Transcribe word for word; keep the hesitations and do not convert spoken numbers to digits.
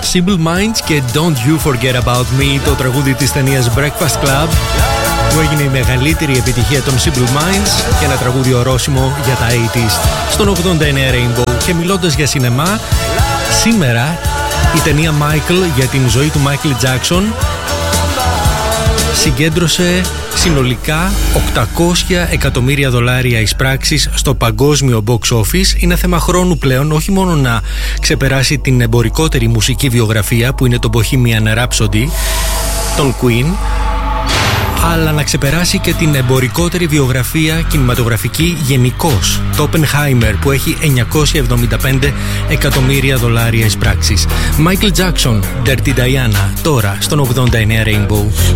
Simple Minds και Don't You Forget About Me, το τραγούδι της ταινίας Breakfast Club, που έγινε η μεγαλύτερη επιτυχία των Simple Minds και ένα τραγούδι ορόσημο για τα ογδόντα στον ογδόντα εννέα Rainbow. Και μιλώντας για σινεμά, σήμερα η ταινία Michael για την ζωή του Michael Jackson συγκέντρωσε συνολικά οκτακόσια εκατομμύρια δολάρια εισπράξεις στο παγκόσμιο box office. Είναι θέμα χρόνου πλέον όχι μόνο να ξεπεράσει την εμπορικότερη μουσική βιογραφία που είναι το Bohemian Rhapsody των Queen, αλλά να ξεπεράσει και την εμπορικότερη βιογραφία κινηματογραφική γενικώς, το Oppenheimer, που έχει εννιακόσια εβδομήντα πέντε εκατομμύρια δολάρια εισπράξεις. Michael Jackson, Dirty Diana, τώρα στον ογδόντα εννέα Rainbow.